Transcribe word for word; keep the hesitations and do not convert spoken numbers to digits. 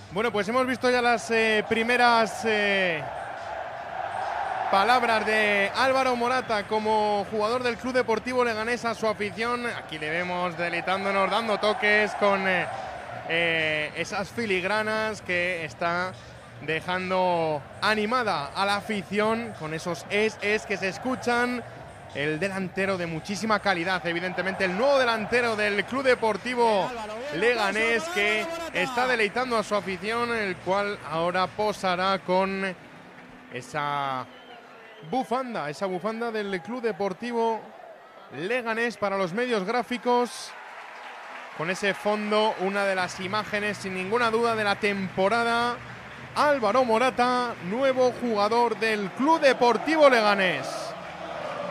Bueno, pues hemos visto ya las eh, primeras eh, palabras de Álvaro Morata como jugador del Club Deportivo Leganés a su afición. Aquí le vemos deleitándonos, dando toques con eh, eh, esas filigranas que está dejando animada a la afición con esos es, es que se escuchan. El delantero de muchísima calidad, evidentemente el nuevo delantero del Club Deportivo Leganés, que está deleitando a su afición, el cual ahora posará con esa bufanda, esa bufanda del Club Deportivo Leganés para los medios gráficos. Con ese fondo, una de las imágenes sin ninguna duda de la temporada. Álvaro Morata, nuevo jugador del Club Deportivo Leganés.